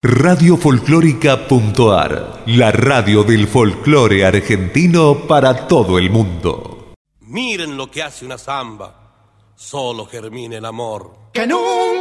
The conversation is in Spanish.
Radiofolclórica.ar, la radio del folclore argentino para todo el mundo. Miren lo que hace una zamba, solo germina el amor. Que nunca